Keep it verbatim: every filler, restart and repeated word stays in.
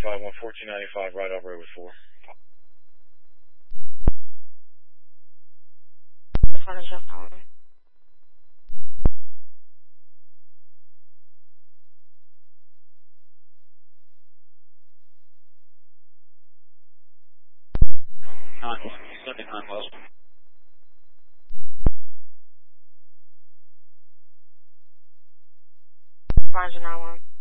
five one, fourteen ninety-five, right off Road four. nine one, seventy-nine West. Roger, nine one.